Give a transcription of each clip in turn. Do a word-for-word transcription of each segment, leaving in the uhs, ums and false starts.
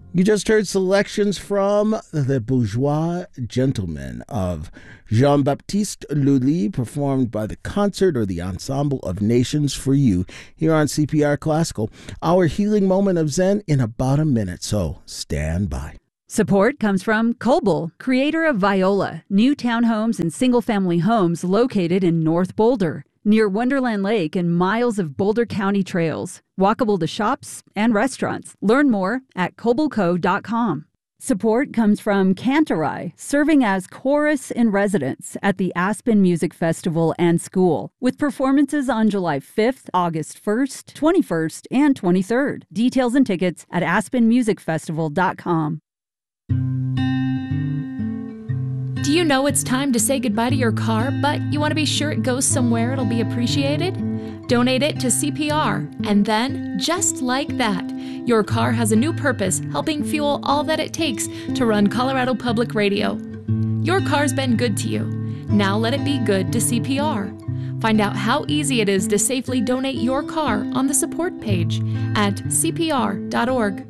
You just heard selections from The Bourgeois Gentlemen of Jean-Baptiste Lully, performed by the Concert or the Ensemble of Nations for you here on C P R Classical. Our healing moment of Zen in about a minute, so stand by. Support comes from Coble, creator of Viola, new townhomes and single-family homes located in North Boulder, near Wonderland Lake and miles of Boulder County trails, walkable to shops and restaurants. Learn more at coble co dot com. Support comes from Cantorai, serving as chorus in residence at the Aspen Music Festival and School, with performances on July fifth, August first, twenty-first, and twenty-third. Details and tickets at aspen music festival dot com. Do you know it's time to say goodbye to your car, but you want to be sure it goes somewhere it'll be appreciated? Donate it to C P R, and then, just like that, your car has a new purpose, helping fuel all that it takes to run Colorado Public Radio. Your car's been good to you. Now let it be good to C P R. Find out how easy it is to safely donate your car on the support page at c p r dot org.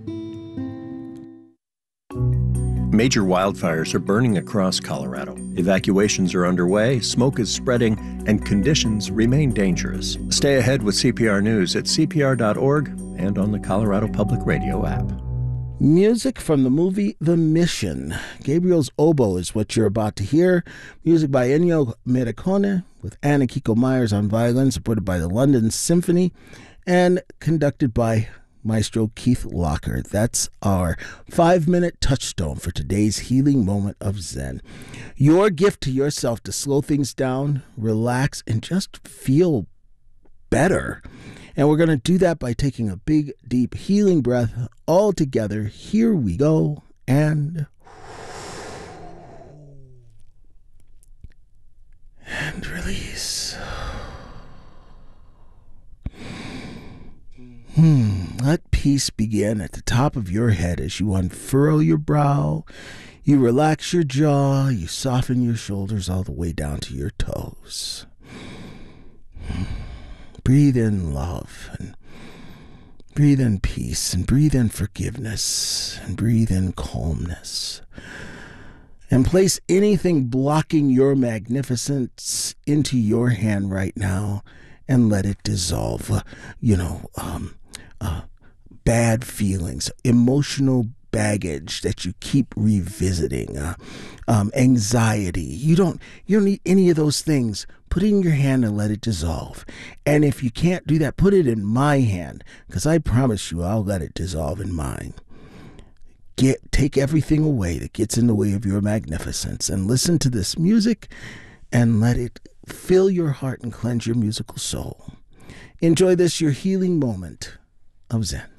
Major wildfires are burning across Colorado. Evacuations are underway, smoke is spreading, and conditions remain dangerous. Stay ahead with C P R News at c p r dot org and on the Colorado Public Radio app. Music from the movie The Mission. Gabriel's Oboe is what you're about to hear. Music by Ennio Morricone with Anna Kiko Myers on violin, supported by the London Symphony, and conducted by Maestro Keith Locker. That's our five-minute touchstone for today's healing moment of Zen. Your gift to yourself to slow things down, relax, and just feel better. And we're going to do that by taking a big, deep healing breath all together. Here we go. And... and release. Hmm. Let peace begin at the top of your head as you unfurl your brow, you relax your jaw, you soften your shoulders all the way down to your toes. Breathe in love, and breathe in peace, and breathe in forgiveness, and breathe in calmness. And place anything blocking your magnificence into your hand right now and let it dissolve. Uh, you know, um, uh, bad feelings, emotional baggage that you keep revisiting, uh, um, anxiety. You don't, you don't need any of those things. Put it in your hand and let it dissolve. And if you can't do that, put it in my hand, because I promise you I'll let it dissolve in mine. Get, take everything away that gets in the way of your magnificence and listen to this music and let it fill your heart and cleanse your musical soul. Enjoy this, your healing moment of Zen.